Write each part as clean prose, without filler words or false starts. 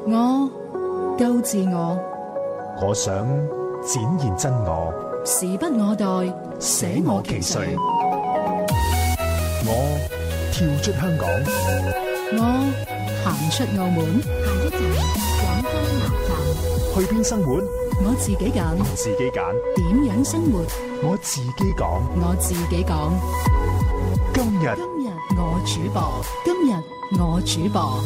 我夠自我， 我想展現真我， 時不我待，捨我其誰。 我跳出香港， 我行出澳門，下一站廣東南站。 去邊生活？ 我自己揀， 自己揀。 點樣生活？ 我自己講。 我自己講。 今日我主播，今日我主播。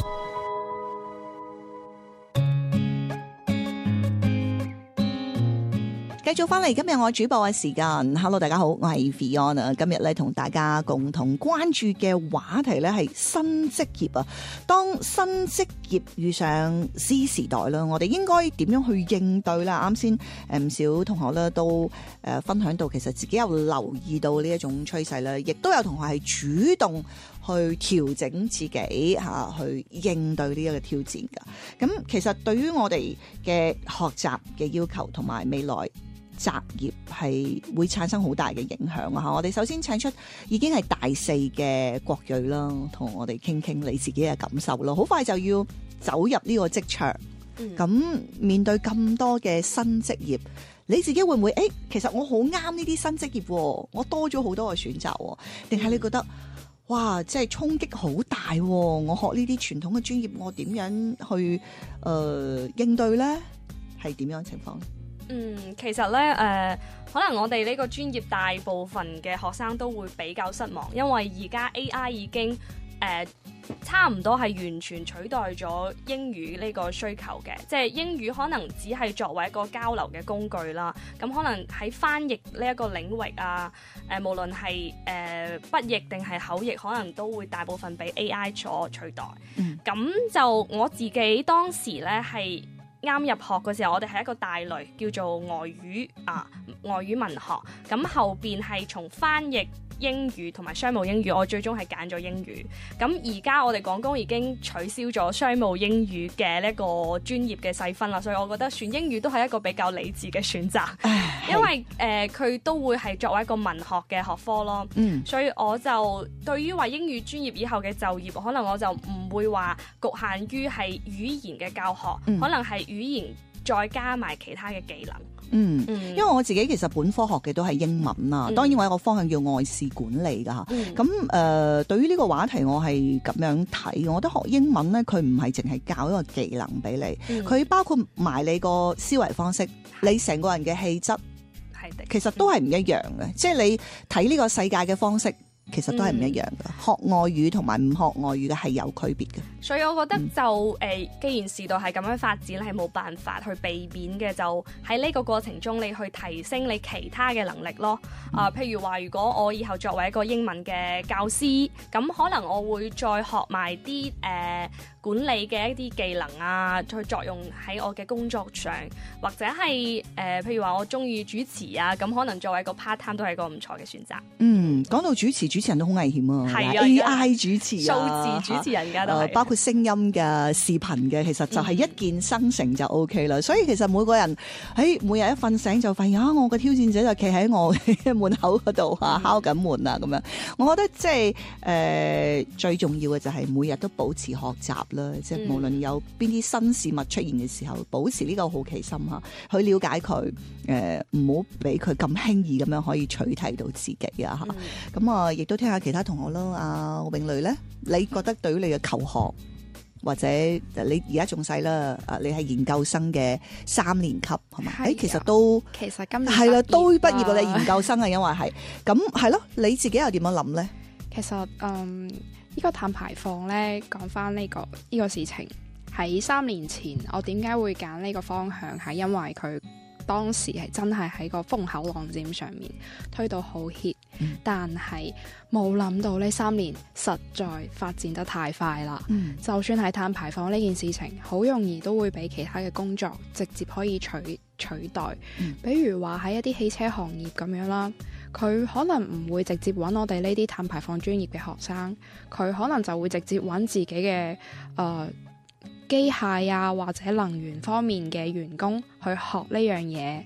繼續翻嚟今日我主播嘅時間 ，Hello 大家好，我係 Fiona， 今日咧同大家共同關注嘅話題咧係新職業啊。當新職業遇上 Z 時代啦，我哋應該點樣去應對啦？啱先唔少同學咧都分享到，其實自己有留意到呢一種趨勢啦，亦都有同學係主動去調整自己去應對呢一個挑戰噶。咁其實對於我哋嘅學習嘅要求同埋未來擇業係會產生好大嘅影響啊！我哋首先請出已經係大四嘅郭睿啦，同我哋傾傾你自己嘅感受咯。好快就要走入呢個職場，咁面對咁多嘅新職業，你自己會唔會其實我好啱呢啲新職業，我多咗好多嘅選擇，定係你覺得哇，即係衝擊好大，我學呢啲傳統嘅專業，我點樣去應對咧？係點樣情況？ 其實咧，可能我哋呢個專業大部分嘅學生都會比較失望，因為而家 AI 已經差唔多係完全取代咗英語呢個需求嘅，即係英語可能只係作為一個交流嘅工具啦。咁可能喺翻譯呢一個領域啊，無論係筆譯定係口譯，可能都會大部分俾 AI 所取代。咁就我自己當時咧係啱入學嘅時候，我哋係一個大類叫做外語外語文學，咁後邊係從翻譯英語同埋商務英語，我最終係揀咗英語。咁而家我哋廣工已經取消咗商務英語嘅呢個專業嘅細分啦，所以我覺得選英語都係一個比較理智嘅選擇，因為佢都會係作為一個文學嘅學科咯。所以我就對於話英語專業以後嘅就業，可能我就唔會話局限於係語言嘅教學，可能係語言再加埋其他嘅技能。 因為我自己其實本科學嘅都係英文啦，當然我有個方向叫外事管理噶嚇。咁對於呢個話題，我係咁樣睇，我覺得學英文咧，佢唔係淨係教一個技能俾你，佢包括埋你個思維方式，你成個人嘅氣質，其實都係唔一樣嘅。即係你睇呢個世界嘅方式，其實都係唔一樣嘅。學外語同埋唔學外語嘅係有區別嘅。 所以我覺得就既然時代係咁樣發展，係冇辦法去避免嘅，就喺呢個過程中，你去提升你其他嘅能力咯。譬如話，如果我以後作為一個英文嘅教師，咁可能我會再學埋啲管理嘅一啲技能啊，去作用喺我嘅工作上，或者係譬如話我中意主持啊，咁可能作為一個 part time 都係一個唔錯嘅選擇。 講到主持人都好危險啊， 係 AI 主持數字主持人而家都係包括聲音嘅、視頻嘅，其實就係一鍵生成就 OK 啦。所以其實每個人每日一瞓醒就發現我嘅挑戰者就企喺我嘅門口嗰度敲緊門啊咁樣。我覺得即係最重要嘅就係每日都保持學習啦，即係無論有邊啲新事物出現嘅時候，保持呢個好奇心去了解佢，唔好俾佢咁輕易咁樣可以取替到自己啊嚇。咁亦都聽下其他同學啦。阿詠蕾咧，你覺得對於你嘅求學或者你而家仲細啦，你係研究生嘅3年級係嘛？其實今年係啦，都畢業啦，你研究生啊，因為係咁係咯，你自己又點樣諗咧？ 其實呢個碳排放咧，講翻呢個事情，喺3年前我點解會揀呢個方向，係因為佢當時係真係喺個風口浪尖上面推到好 hit，但係冇諗到呢3年實在發展得太快啦。就算係碳排放呢件事情，好容易都會俾其他嘅工作直接可以取代。比如話喺一啲汽車行業咁樣啦，佢可能唔會直接揾我哋呢啲碳排放專業嘅學生，佢可能就會直接揾自己嘅機械啊或者能源方面嘅員工去學呢樣嘢，